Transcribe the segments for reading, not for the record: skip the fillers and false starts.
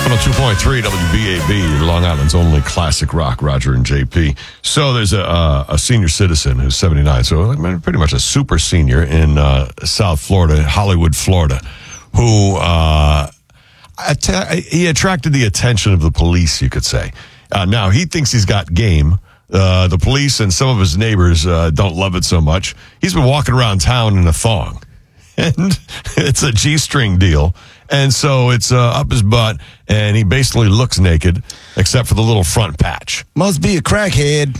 102.3 WBAB, Long Island's only classic rock, Roger and JP. So there's a senior citizen who's 79, so pretty much a super senior in South Florida, Hollywood, Florida, who he attracted the attention of the police, you could say. Now, he thinks he's got game. The police and some of his neighbors don't love it so much. He's been walking around town in a thong, and it's a G-string deal. And so it's up his butt, and he basically looks naked, except for the little front patch. Must be a crackhead.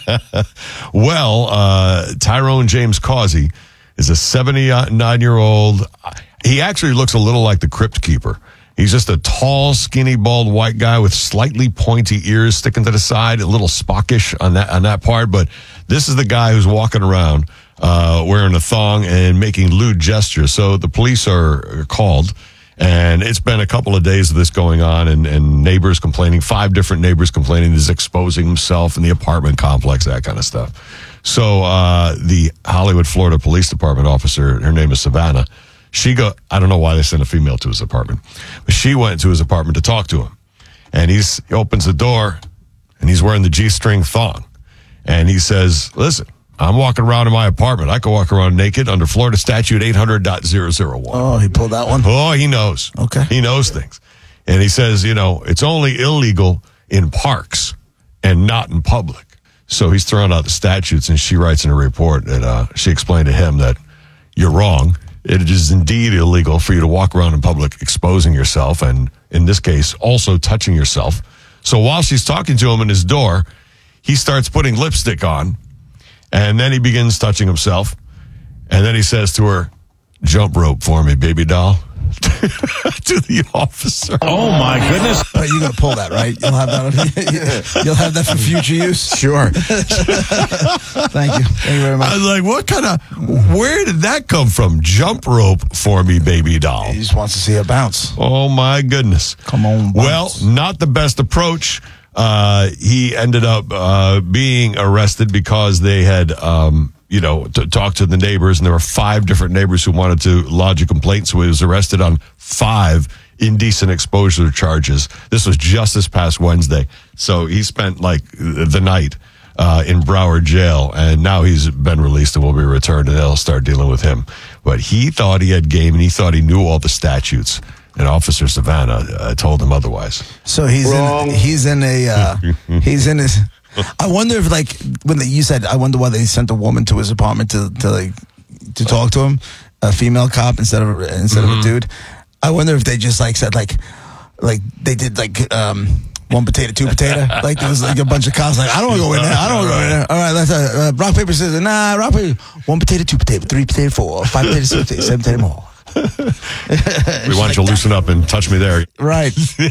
Well, Tyrone James Causey is a 79-year-old. He actually looks a little like the Crypt Keeper. He's just a tall, skinny, bald white guy with slightly pointy ears sticking to the side, a little Spockish on that part. But this is the guy who's walking around wearing a thong and making lewd gestures. So the police are called. And it's been a couple of days of this going on, and neighbors complaining, 5 different neighbors complaining he's exposing himself in the apartment complex, that kind of stuff. So the Hollywood, Florida Police Department officer, her name is Savannah, I don't know why they sent a female to his apartment, but she went to his apartment to talk to him. And he opens the door, and he's wearing the G-string thong. And he says, listen, I'm walking around in my apartment. I can walk around naked under Florida statute 800.001. Oh, he pulled that one? Oh, he knows. Okay. He knows things. And he says, it's only illegal in parks and not in public. So he's throwing out the statutes, and she writes in a report that she explained to him that you're wrong. It is indeed illegal for you to walk around in public exposing yourself, and in this case, also touching yourself. So while she's talking to him in his door, he starts putting lipstick on. And then he begins touching himself. And then he says to her, jump rope for me, baby doll. To the officer. Oh, my goodness. You're going to pull that, right? You'll have that. You'll have that for future use? Sure. Thank you. Thank you very much. I was like, where did that come from? Jump rope for me, baby doll. He just wants to see her bounce. Oh, my goodness. Come on, bounce. Well, not the best approach. He ended up being arrested because they had, talked to the neighbors, and there were 5 different neighbors who wanted to lodge a complaint. So he was arrested on 5 indecent exposure charges. This was just this past Wednesday. So he spent the night in Broward jail, and now he's been released and will be returned, and they'll start dealing with him. But he thought he had game, and he thought he knew all the statutes. And Officer Savannah told him otherwise. So he's in his. I wonder if when you said, I wonder why they sent a woman to his apartment to talk to him, a female cop instead of a dude. I wonder if they just said they did one potato, 2 potato. There was a bunch of cops I don't want to go in there. I don't want to go in there. All right, let's rock paper scissors. Nah, rock paper. 1 potato, 2 potato, 3 potato, 4, 5 potato, 6 potato, 7 potato more. We want you to loosen up and touch me there. Right.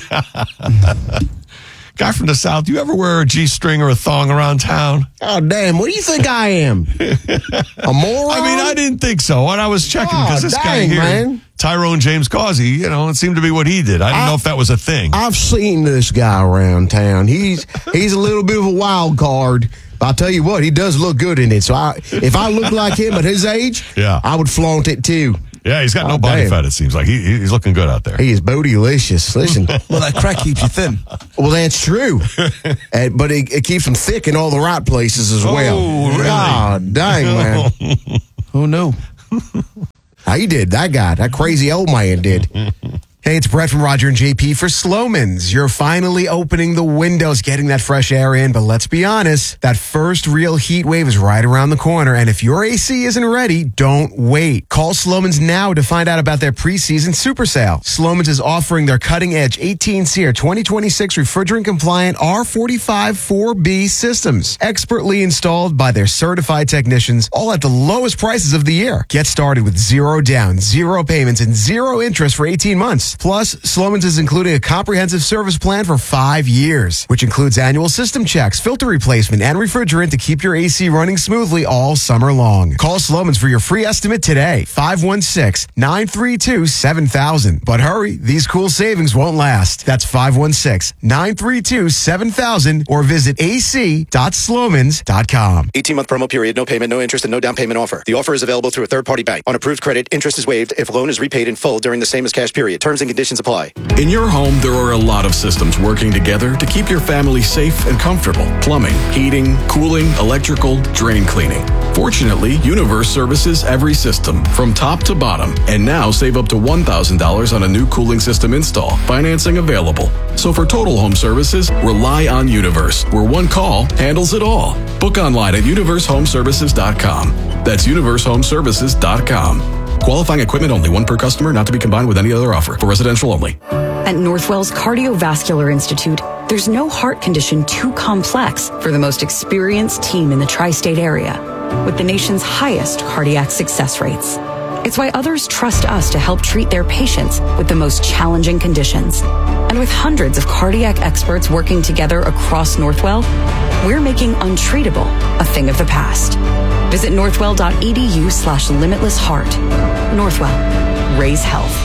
Guy from the South, do you ever wear a G-string or a thong around town? Oh, damn. What do you think I am? A moron? I mean, I didn't think so. And I was checking because this guy here, man. Tyrone James Causey, it seemed to be what he did. I didn't know if that was a thing. I've seen this guy around town. He's a little bit of a wild card. But I'll tell you what, he does look good in it. So if I look like him at his age, I would flaunt it too. Yeah, he's got no body fat, it seems like. He's looking good out there. He is bootylicious. Listen. Well, that crack keeps you thin. Well, that's true. But it keeps him thick in all the right places as well. Oh, really? God dang, man. Who knew? He did. That crazy old man did. Hey, it's Brett from Roger and JP for Slomin's. You're finally opening the windows, getting that fresh air in, but let's be honest, that first real heat wave is right around the corner, and if your AC isn't ready, don't wait. Call Slomin's now to find out about their preseason super sale. Slomin's is offering their cutting-edge 18-SEER 2026 refrigerant-compliant R45 4B systems, expertly installed by their certified technicians, all at the lowest prices of the year. Get started with 0 down, 0 payments, and 0 interest for 18 months. Plus, Slomin's is including a comprehensive service plan for 5 years, which includes annual system checks, filter replacement, and refrigerant to keep your AC running smoothly all summer long. Call Slomin's for your free estimate today, 516-932-7000. But hurry, these cool savings won't last. That's 516-932-7000 or visit ac.slomans.com. 18-month promo period, no payment, no interest, and no down payment offer. The offer is available through a third-party bank. On approved credit, interest is waived if loan is repaid in full during the same as cash period. Terms and and conditions apply. In your home, there are a lot of systems working together to keep your family safe and comfortable. Plumbing, heating, cooling, electrical, drain cleaning. Fortunately, Universe services every system from top to bottom. And now save up to $1,000 on a new cooling system install. Financing available. So for total home services, rely on Universe, where one call handles it all. Book online at universehomeservices.com. That's universehomeservices.com. Qualifying equipment only. One per customer, not to be combined with any other offer. For residential only. At Northwell's Cardiovascular Institute, there's no heart condition too complex for the most experienced team in the tri-state area, with the nation's highest cardiac success rates. It's why others trust us to help treat their patients with the most challenging conditions. And with hundreds of cardiac experts working together across Northwell, we're making untreatable a thing of the past. Visit northwell.edu/limitlessheart. Northwell. Raise health.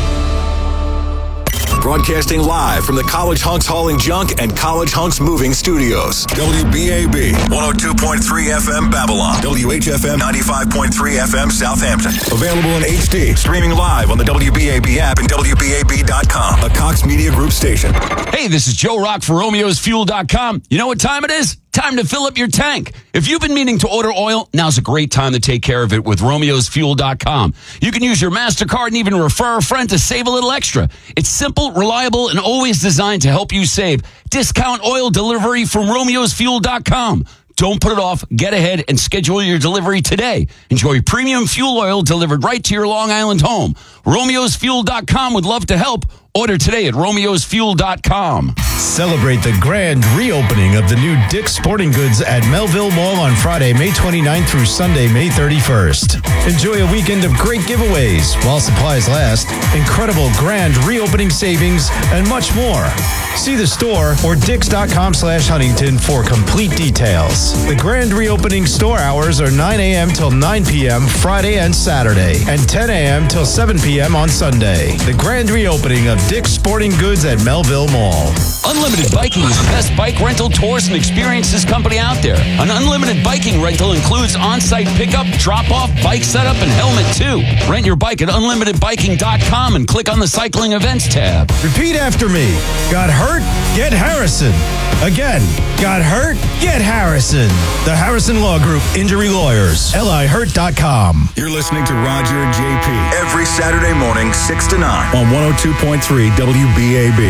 Broadcasting live from the College Hunks Hauling Junk and College Hunks Moving Studios. WBAB 102.3 FM Babylon. WHFM 95.3 FM Southampton. Available in HD. Streaming live on the WBAB app and WBAB.com. A Cox Media Group station. Hey, this is Joe Rock for Romeo'sFuel.com. You know what time it is? Time to fill up your tank. If you've been meaning to order oil, now's a great time to take care of it with Romeo'sFuel.com. You can use your MasterCard and even refer a friend to save a little extra. It's simple, reliable, and always designed to help you save. Discount oil delivery from Romeo'sFuel.com. Don't put it off. Get ahead and schedule your delivery today. Enjoy premium fuel oil delivered right to your Long Island home. Romeo'sFuel.com would love to help. Order today at Romeo'sFuel.com. Celebrate the grand reopening of the new Dick's Sporting Goods at Melville Mall on Friday, May 29th through Sunday, May 31st. Enjoy a weekend of great giveaways while supplies last, incredible grand reopening savings, and much more. See the store or dicks.com/Huntington for complete details. The grand reopening store hours are 9 a.m. till 9 p.m. Friday and Saturday, and 10 a.m. till 7 p.m. on Sunday. The grand reopening of Dick's Sporting Goods at Melville Mall. Unlimited Biking is the best bike rental, tours, and experiences company out there. An unlimited biking rental includes on-site pickup, drop-off, bike setup, and helmet, too. Rent your bike at unlimitedbiking.com and click on the cycling events tab. Repeat after me. Got hurt? Get Harrison. Again, got hurt? Get Harrison. The Harrison Law Group Injury Lawyers. LIHurt.com. You're listening to Roger and JP every Saturday morning, 6 to 9 on 102.3 WBAB.